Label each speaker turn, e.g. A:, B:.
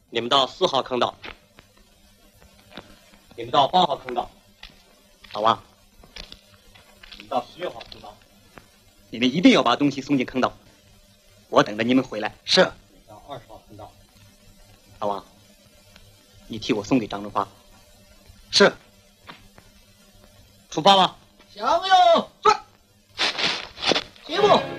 A: 你们到4号坑道，你们到8号坑道，老王，你们到16号坑道，你们一定要把东西送进坑道，我等着你们回来。
B: 是。
A: 到20号坑道，老王，你替我送给张春花。
B: 是。
A: 出发吧。
C: 向右转，起步。